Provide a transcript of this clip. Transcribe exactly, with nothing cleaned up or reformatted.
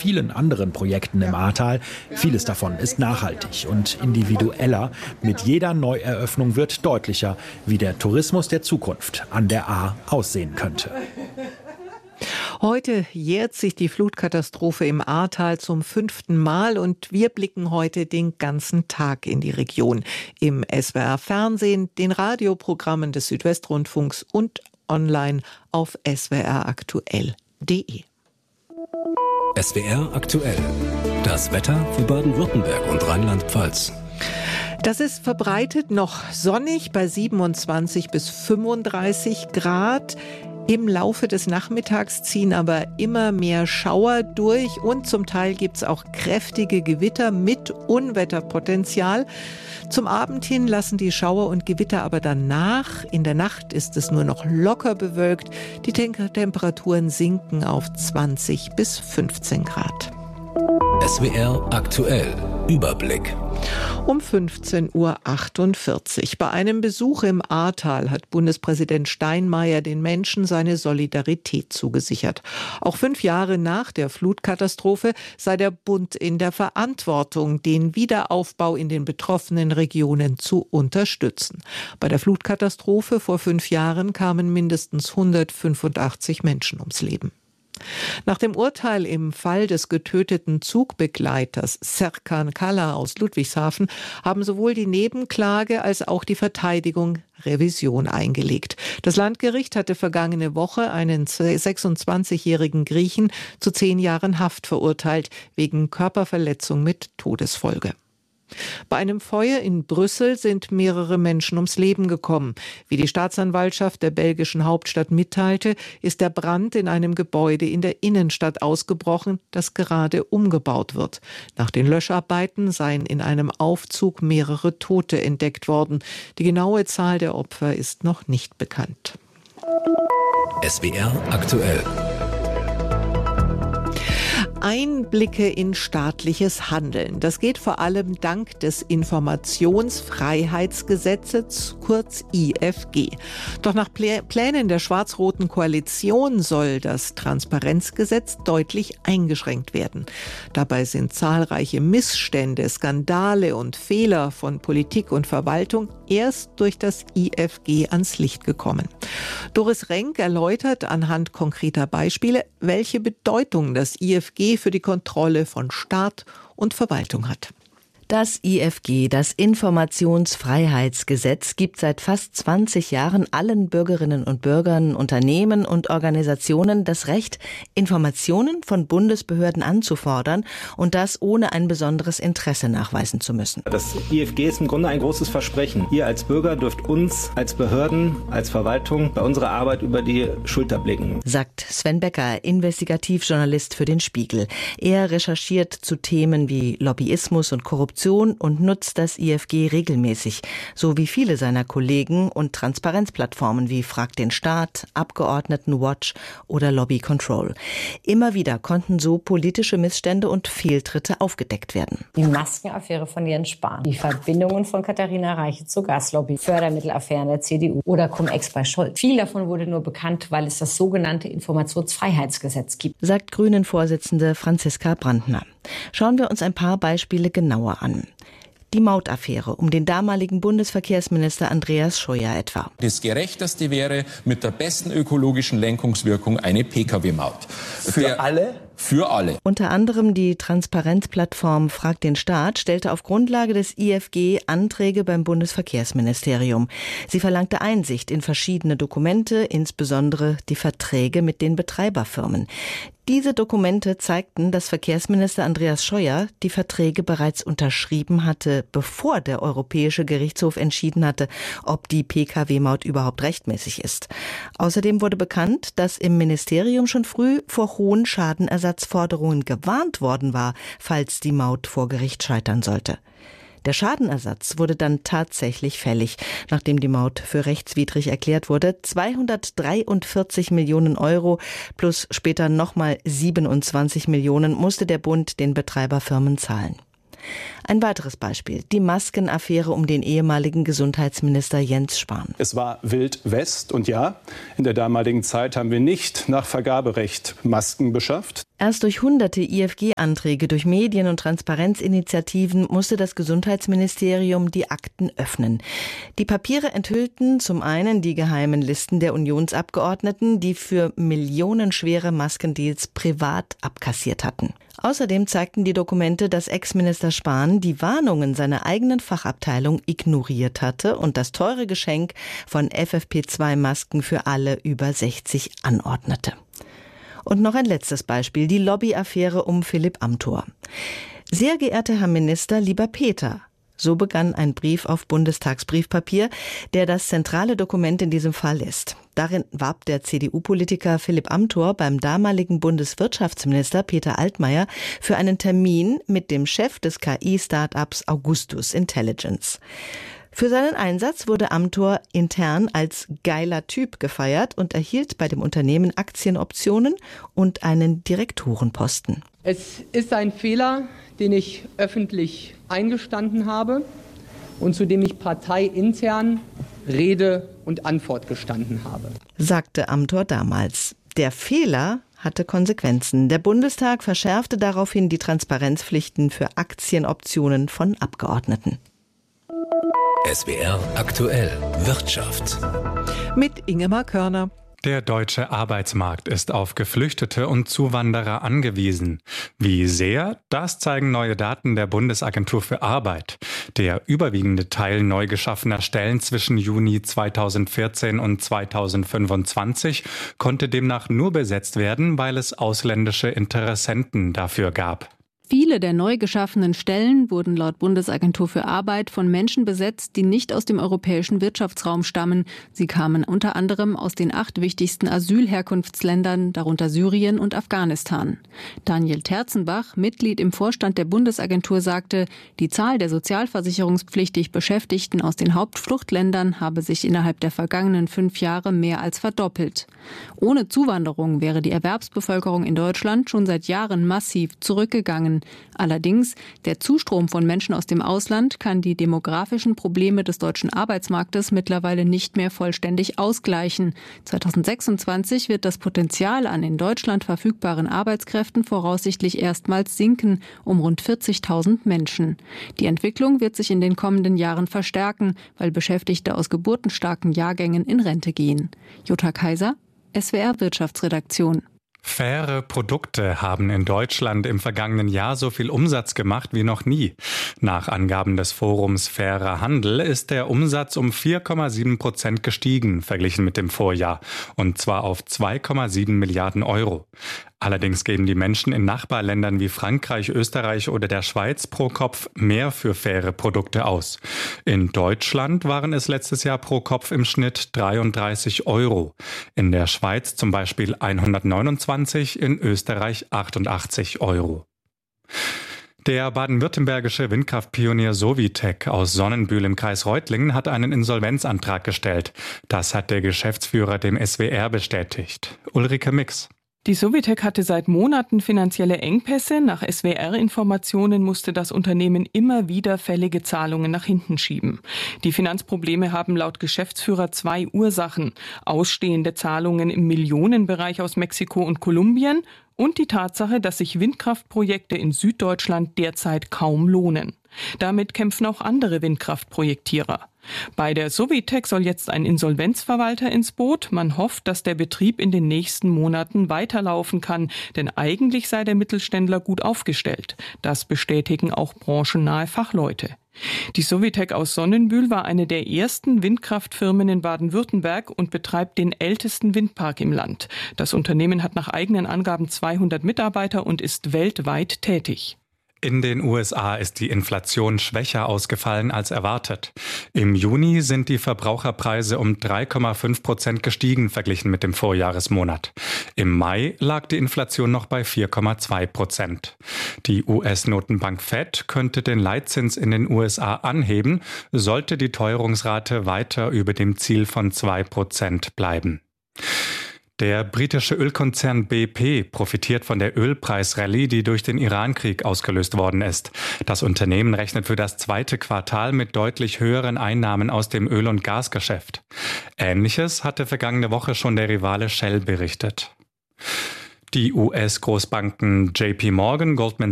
vielen anderen Projekten im Ahrtal. Vieles davon ist nachhaltig und individueller. Mit jeder Neueröffnung wird deutlicher, wie der Tourismus der Zukunft an der Ahr aussehen könnte. Heute jährt sich die Flutkatastrophe im Ahrtal zum fünften Mal und wir blicken heute den ganzen Tag in die Region. Im S W R Fernsehen, den Radioprogrammen des Südwestrundfunks und online auf s w r aktuell punkt d e. S W R aktuell. Das Wetter für Baden-Württemberg und Rheinland-Pfalz. Das ist verbreitet noch sonnig bei siebenundzwanzig bis fünfunddreißig Grad. Im Laufe des Nachmittags ziehen aber immer mehr Schauer durch und zum Teil gibt es auch kräftige Gewitter mit Unwetterpotenzial. Zum Abend hin lassen die Schauer und Gewitter aber dann nach. In der Nacht ist es nur noch locker bewölkt. Die Temperaturen sinken auf zwanzig bis fünfzehn Grad. S W R aktuell. Überblick. Um fünfzehn Uhr achtundvierzig. Bei einem Besuch im Ahrtal hat Bundespräsident Steinmeier den Menschen seine Solidarität zugesichert. Auch fünf Jahre nach der Flutkatastrophe sei der Bund in der Verantwortung, den Wiederaufbau in den betroffenen Regionen zu unterstützen. Bei der Flutkatastrophe vor fünf Jahren kamen mindestens hundertfünfundachtzig Menschen ums Leben. Nach dem Urteil im Fall des getöteten Zugbegleiters Serkan Kalla aus Ludwigshafen haben sowohl die Nebenklage als auch die Verteidigung Revision eingelegt. Das Landgericht hatte vergangene Woche einen sechsundzwanzigjährigen Griechen zu zehn Jahren Haft verurteilt, wegen Körperverletzung mit Todesfolge. Bei einem Feuer in Brüssel sind mehrere Menschen ums Leben gekommen. Wie die Staatsanwaltschaft der belgischen Hauptstadt mitteilte, ist der Brand in einem Gebäude in der Innenstadt ausgebrochen, das gerade umgebaut wird. Nach den Löscharbeiten seien in einem Aufzug mehrere Tote entdeckt worden. Die genaue Zahl der Opfer ist noch nicht bekannt. S W R aktuell. Einblicke in staatliches Handeln. Das geht vor allem dank des Informationsfreiheitsgesetzes, kurz I F G. Doch nach Plänen der schwarz-roten Koalition soll das Transparenzgesetz deutlich eingeschränkt werden. Dabei sind zahlreiche Missstände, Skandale und Fehler von Politik und Verwaltung erst durch das I F G ans Licht gekommen. Doris Renk erläutert anhand konkreter Beispiele, welche Bedeutung das I F G für die Kontrolle von Staat und Verwaltung hat. Das I F G, das Informationsfreiheitsgesetz, gibt seit fast zwanzig Jahren allen Bürgerinnen und Bürgern, Unternehmen und Organisationen das Recht, Informationen von Bundesbehörden anzufordern und das ohne ein besonderes Interesse nachweisen zu müssen. Das I F G ist im Grunde ein großes Versprechen. Ihr als Bürger dürft uns als Behörden, als Verwaltung bei unserer Arbeit über die Schulter blicken, sagt Sven Becker, Investigativjournalist für den Spiegel. Er recherchiert zu Themen wie Lobbyismus und Korruption und nutzt das I F G regelmäßig, so wie viele seiner Kollegen und Transparenzplattformen wie Frag den Staat, Abgeordnetenwatch oder Lobby Control. Immer wieder konnten so politische Missstände und Fehltritte aufgedeckt werden. Die Maskenaffäre von Jens Spahn, die Verbindungen von Katharina Reiche zur Gaslobby, Fördermittelaffären der C D U oder Cum-Ex bei Scholz. Viel davon wurde nur bekannt, weil es das sogenannte Informationsfreiheitsgesetz gibt, sagt Grünen-Vorsitzende Franziska Brandner. Schauen wir uns ein paar Beispiele genauer an. Die Mautaffäre um den damaligen Bundesverkehrsminister Andreas Scheuer etwa. Das Gerechteste wäre mit der besten ökologischen Lenkungswirkung eine P K W-Maut. Für Der, alle? Für alle. Unter anderem die Transparenzplattform Frag den Staat stellte auf Grundlage des I F G Anträge beim Bundesverkehrsministerium. Sie verlangte Einsicht in verschiedene Dokumente, insbesondere die Verträge mit den Betreiberfirmen. Diese Dokumente zeigten, dass Verkehrsminister Andreas Scheuer die Verträge bereits unterschrieben hatte, bevor der Europäische Gerichtshof entschieden hatte, ob die P K W-Maut überhaupt rechtmäßig ist. Außerdem wurde bekannt, dass im Ministerium schon früh vor hohen Schadenersatzforderungen gewarnt worden war, falls die Maut vor Gericht scheitern sollte. Der Schadenersatz wurde dann tatsächlich fällig, nachdem die Maut für rechtswidrig erklärt wurde. zweihundertdreiundvierzig Millionen Euro plus später nochmal siebenundzwanzig Millionen musste der Bund den Betreiberfirmen zahlen. Ein weiteres Beispiel, die Maskenaffäre um den ehemaligen Gesundheitsminister Jens Spahn. Es war Wild West und ja, in der damaligen Zeit haben wir nicht nach Vergaberecht Masken beschafft. Erst durch hunderte I F G-Anträge, durch Medien- und Transparenzinitiativen musste das Gesundheitsministerium die Akten öffnen. Die Papiere enthüllten zum einen die geheimen Listen der Unionsabgeordneten, die für millionenschwere Maskendeals privat abkassiert hatten. Außerdem zeigten die Dokumente, dass Ex-Minister Spahn die Warnungen seiner eigenen Fachabteilung ignoriert hatte und das teure Geschenk von F F P zwei Masken für alle über sechzig anordnete. Und noch ein letztes Beispiel, die Lobbyaffäre um Philipp Amthor. Sehr geehrter Herr Minister, lieber Peter, so begann ein Brief auf Bundestagsbriefpapier, der das zentrale Dokument in diesem Fall ist. Darin warb der C D U-Politiker Philipp Amthor beim damaligen Bundeswirtschaftsminister Peter Altmaier für einen Termin mit dem Chef des K I-Startups Augustus Intelligence. Für seinen Einsatz wurde Amthor intern als geiler Typ gefeiert und erhielt bei dem Unternehmen Aktienoptionen und einen Direktorenposten. Es ist ein Fehler, den ich öffentlich eingestanden habe und zu dem ich parteiintern Rede und Antwort gestanden habe, sagte Amthor damals. Der Fehler hatte Konsequenzen. Der Bundestag verschärfte daraufhin die Transparenzpflichten für Aktienoptionen von Abgeordneten. S W R aktuell Wirtschaft. Mit Ingemar Körner. Der deutsche Arbeitsmarkt ist auf Geflüchtete und Zuwanderer angewiesen. Wie sehr? Das zeigen neue Daten der Bundesagentur für Arbeit. Der überwiegende Teil neu geschaffener Stellen zwischen Juni zweitausendvierzehn und zweitausendfünfundzwanzig konnte demnach nur besetzt werden, weil es ausländische Interessenten dafür gab. Viele der neu geschaffenen Stellen wurden laut Bundesagentur für Arbeit von Menschen besetzt, die nicht aus dem europäischen Wirtschaftsraum stammen. Sie kamen unter anderem aus den acht wichtigsten Asylherkunftsländern, darunter Syrien und Afghanistan. Daniel Terzenbach, Mitglied im Vorstand der Bundesagentur, sagte, die Zahl der sozialversicherungspflichtig Beschäftigten aus den Hauptfluchtländern habe sich innerhalb der vergangenen fünf Jahre mehr als verdoppelt. Ohne Zuwanderung wäre die Erwerbsbevölkerung in Deutschland schon seit Jahren massiv zurückgegangen. Allerdings, der Zustrom von Menschen aus dem Ausland kann die demografischen Probleme des deutschen Arbeitsmarktes mittlerweile nicht mehr vollständig ausgleichen. zweitausendsechsundzwanzig wird das Potenzial an in Deutschland verfügbaren Arbeitskräften voraussichtlich erstmals sinken, um rund vierzigtausend Menschen. Die Entwicklung wird sich in den kommenden Jahren verstärken, weil Beschäftigte aus geburtenstarken Jahrgängen in Rente gehen. Jutta Kaiser, S W R Wirtschaftsredaktion. Faire Produkte haben in Deutschland im vergangenen Jahr so viel Umsatz gemacht wie noch nie. Nach Angaben des Forums Fairer Handel ist der Umsatz um vier Komma sieben Prozent gestiegen, verglichen mit dem Vorjahr, und zwar auf zwei Komma sieben Milliarden Euro. Allerdings geben die Menschen in Nachbarländern wie Frankreich, Österreich oder der Schweiz pro Kopf mehr für faire Produkte aus. In Deutschland waren es letztes Jahr pro Kopf im Schnitt dreiunddreißig Euro. In der Schweiz zum Beispiel hundertneunundzwanzig, in Österreich achtundachtzig Euro. Der baden-württembergische Windkraftpionier Sovitec aus Sonnenbühl im Kreis Reutlingen hat einen Insolvenzantrag gestellt. Das hat der Geschäftsführer dem S W R bestätigt. Ulrike Mix. Die Sovitec hatte seit Monaten finanzielle Engpässe. Nach S W R-Informationen musste das Unternehmen immer wieder fällige Zahlungen nach hinten schieben. Die Finanzprobleme haben laut Geschäftsführer zwei Ursachen: ausstehende Zahlungen im Millionenbereich aus Mexiko und Kolumbien und die Tatsache, dass sich Windkraftprojekte in Süddeutschland derzeit kaum lohnen. Damit kämpfen auch andere Windkraftprojektierer. Bei der Sovitec soll jetzt ein Insolvenzverwalter ins Boot. Man hofft, dass der Betrieb in den nächsten Monaten weiterlaufen kann, denn eigentlich sei der Mittelständler gut aufgestellt. Das bestätigen auch branchennahe Fachleute. Die Sovitec aus Sonnenbühl war eine der ersten Windkraftfirmen in Baden-Württemberg und betreibt den ältesten Windpark im Land. Das Unternehmen hat nach eigenen Angaben zweihundert Mitarbeiter und ist weltweit tätig. In den U S A ist die Inflation schwächer ausgefallen als erwartet. Im Juni sind die Verbraucherpreise um drei Komma fünf Prozent gestiegen, verglichen mit dem Vorjahresmonat. Im Mai lag die Inflation noch bei vier Komma zwei Prozent. Die U S-Notenbank Fed könnte den Leitzins in den U S A anheben, sollte die Teuerungsrate weiter über dem Ziel von zwei Prozent bleiben. Der britische Ölkonzern B P profitiert von der Ölpreisrallye, die durch den Irankrieg ausgelöst worden ist. Das Unternehmen rechnet für das zweite Quartal mit deutlich höheren Einnahmen aus dem Öl- und Gasgeschäft. Ähnliches hatte vergangene Woche schon der Rivale Shell berichtet. Die U S-Großbanken J P Morgan, Goldman